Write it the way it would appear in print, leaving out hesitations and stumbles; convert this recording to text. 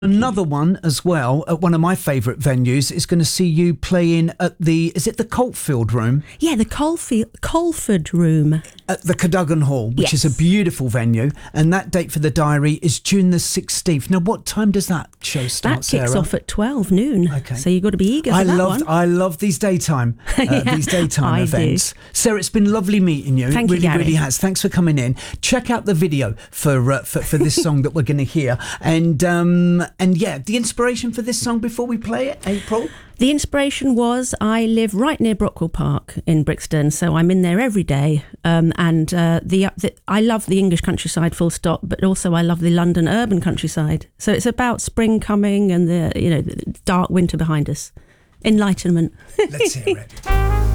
Another one as well at one of my favourite venues is going to see you playing at is it the Coltfield Room? Yeah, the Colford Room. At the Cadogan Hall, which is a beautiful venue. And that date for the diary is June the 16th. Now, what time does that show start, That kicks Sarah? off at 12 noon. Okay. So you've got to be eager for that one. I love these daytime I events. Sarah, it's been lovely meeting you. Thank It you, really, Gary. really has. Thanks for coming in. Check out the video for this song that we're going to hear. And yeah, the inspiration for this song before we play it, April? The inspiration was I live right near Brockwell Park in Brixton, so I'm in there every day. I love the English countryside, full stop, but also I love the London urban countryside. So it's about spring coming and the dark winter behind us. Enlightenment. Let's hear it.